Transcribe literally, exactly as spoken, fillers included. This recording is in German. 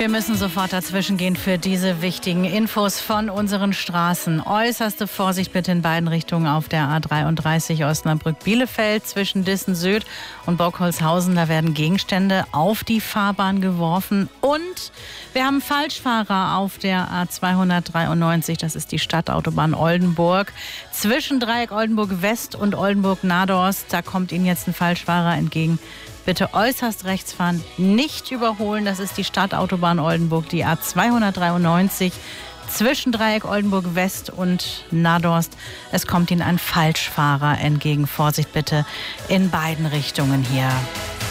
Wir müssen sofort dazwischen gehen für diese wichtigen Infos von unseren Straßen. Äußerste Vorsicht bitte in beiden Richtungen auf der A dreiunddreißig Osnabrück-Bielefeld zwischen Dissen-Süd und Bockholzhausen. Da werden Gegenstände auf die Fahrbahn geworfen. Und wir haben Falschfahrer auf der A zweihundertdreiundneunzig. Das ist die Stadtautobahn Oldenburg. Zwischen Dreieck Oldenburg West und Oldenburg Nadorst. Da kommt Ihnen jetzt ein Falschfahrer entgegen. Bitte äußerst rechts fahren, nicht überholen. Das ist die Stadtautobahn Oldenburg, die A zweihundertdreiundneunzig zwischen Dreieck Oldenburg West und Nadorst. Es kommt Ihnen ein Falschfahrer entgegen. Vorsicht bitte in beiden Richtungen hier.